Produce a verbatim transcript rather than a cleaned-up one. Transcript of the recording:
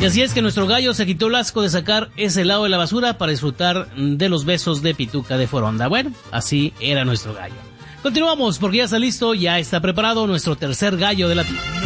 Y así es que nuestro gallo se quitó el asco de sacar ese lado de la basura para disfrutar de los besos de Pituca de Foronda. Bueno, así era nuestro gallo. Continuamos porque ya está listo, ya está preparado nuestro tercer gallo de la tierra.